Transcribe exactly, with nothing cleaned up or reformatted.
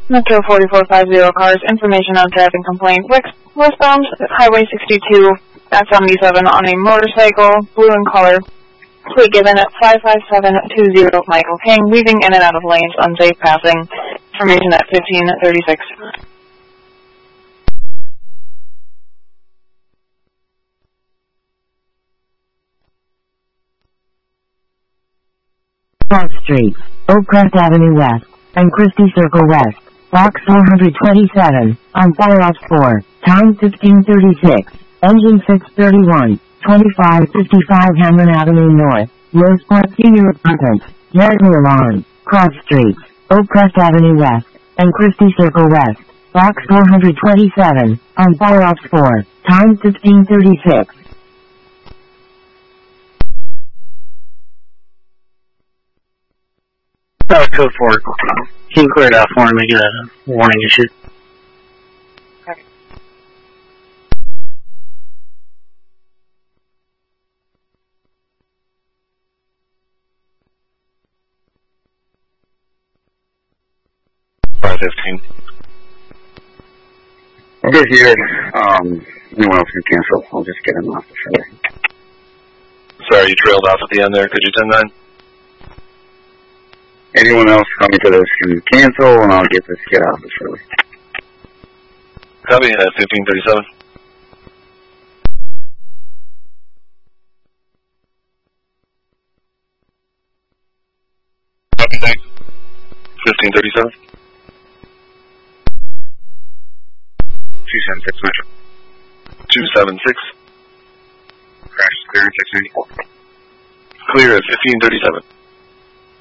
Metro forty-four fifty cars, information on driving complaint. West, westbound Highway sixty-two at seventy-seven on a motorcycle, blue in color. Plate given at five five seven two zero Michael King, weaving in and out of lanes, unsafe passing. Information at fifteen thirty-six. Cross Street, Oakcrest Avenue West, and Christie Circle West. Box four twenty-seven, on Fire Ops four, time fifteen thirty-six, engine six thirty-one, twenty-five fifty-five Hamlin Avenue North, Roseport Senior Apartment, Yardley Alarm, Cross Street, Oakcrest Avenue West, and Christie Circle West. Box four twenty-seven, on Fire Ops four, time fifteen thirty-six. That was code four. Can you clear it out for me? Get a warning issued. Okay. five fifteen. I'll get here. Um, anyone else can cancel. I'll just get him off the freeway. Sorry, you trailed off at the end there. Could you ten nine? Anyone else coming to this can cancel, and I'll get this kid off the freeway. Copy at fifteen thirty-seven. Copy, thanks. fifteen thirty-seven. two seven six Metro. two seven six. Crash is clear at six ninety-four. Clear at fifteen thirty-seven.